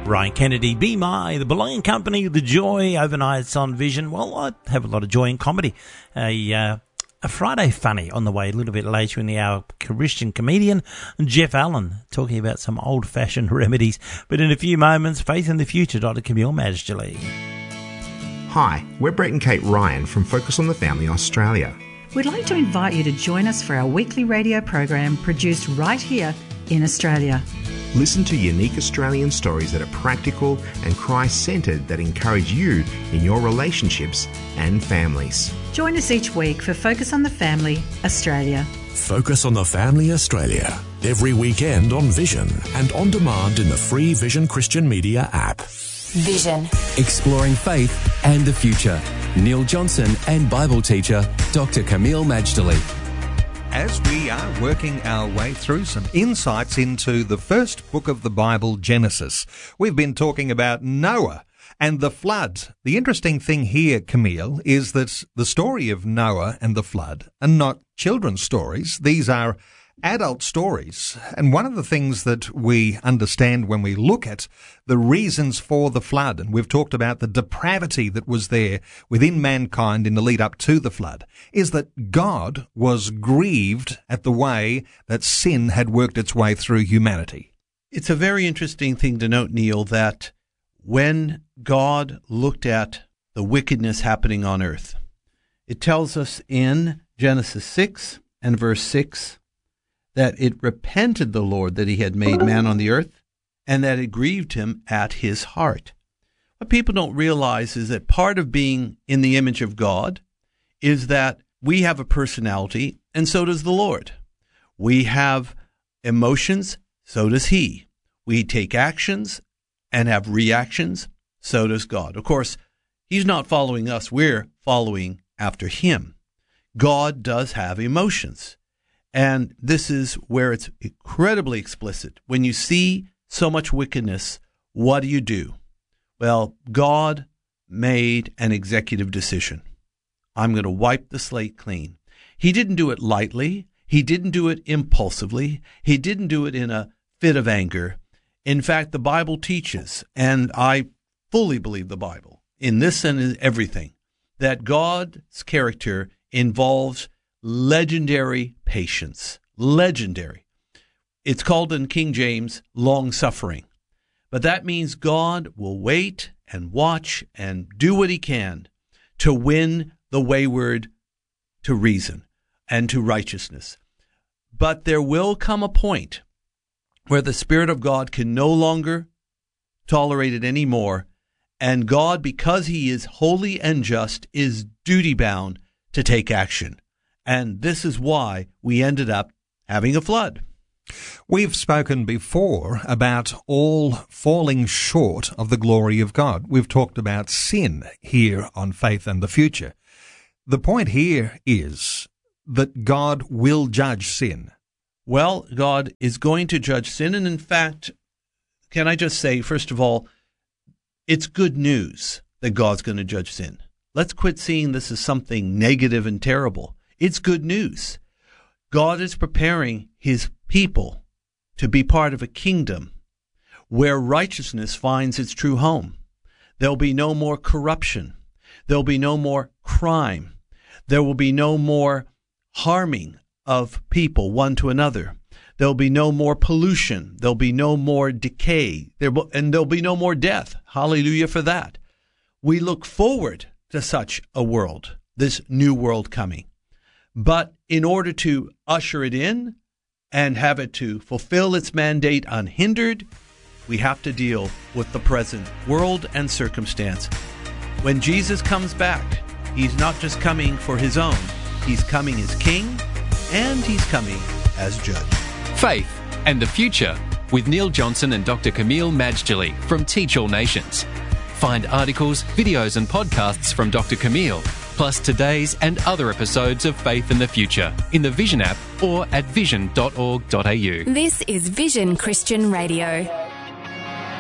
Ryan Kennedy, Be My, The Belonging Company, The Joy, overnights on Vision. Well, I have a lot of joy in comedy. A Friday funny on the way a little bit later in the hour. Christian comedian Jeff Allen talking about some old-fashioned remedies. But in a few moments, Faith in the Future, Dr. Camille Majdali. Hi, we're Brett and Kate Ryan from Focus on the Family Australia. We'd like to invite you to join us for our weekly radio program produced right here in Australia. Listen to unique Australian stories that are practical and Christ-centred that encourage you in your relationships and families. Join us each week for Focus on the Family Australia. Focus on the Family Australia, every weekend on Vision and on demand in the free Vision Christian Media app. Vision. Exploring faith and the future. Neil Johnson and Bible teacher Dr. Camille Majdali. As we are working our way through some insights into the first book of the Bible, Genesis, we've been talking about Noah and the flood. The interesting thing here, Camille, is that the story of Noah and the flood are not children's stories. These are adult stories. And one of the things that we understand when we look at the reasons for the flood, and we've talked about the depravity that was there within mankind in the lead up to the flood, is that God was grieved at the way that sin had worked its way through humanity. It's a very interesting thing to note, Neil, that when God looked at the wickedness happening on earth, it tells us in Genesis 6 and verse 6 that it repented the Lord that he had made man on the earth, and that it grieved him at his heart. What people don't realize is that part of being in the image of God is that we have a personality, and so does the Lord. We have emotions, so does he. We take actions and have reactions, so does God. Of course, he's not following us, we're following after him. God does have emotions. And this is where it's incredibly explicit. When you see so much wickedness, what do? Well, God made an executive decision. I'm going to wipe the slate clean. He didn't do it lightly. He didn't do it impulsively. He didn't do it in a fit of anger. In fact, the Bible teaches, and I fully believe the Bible, in this and in everything, that God's character involves legendary patience. Legendary. It's called in King James long-suffering. But that means God will wait and watch and do what he can to win the wayward to reason and to righteousness. But there will come a point where the Spirit of God can no longer tolerate it anymore, and God, because he is holy and just, is duty-bound to take action. And this is why we ended up having a flood. We've spoken before about all falling short of the glory of God. We've talked about sin here on Faith and the Future. The point here is that God will judge sin. Well, God is going to judge sin. And in fact, can I just say, first of all, it's good news that God's going to judge sin. Let's quit seeing this as something negative and terrible. It's good news. God is preparing his people to be part of a kingdom where righteousness finds its true home. There'll be no more corruption. There'll be no more crime. There will be no more harming of people one to another. There'll be no more pollution. There'll be no more decay. And there'll be no more death. Hallelujah for that. We look forward to such a world, this new world coming. But in order to usher it in and have it to fulfill its mandate unhindered, we have to deal with the present world and circumstance. When Jesus comes back, he's not just coming for his own. He's coming as king, and he's coming as judge. Faith and the Future with Neil Johnson and Dr. Camille Majdali from Teach All Nations. Find articles, videos and podcasts from Dr. Camille, plus today's and other episodes of Faith in the Future in the Vision app or at vision.org.au. This is Vision Christian Radio.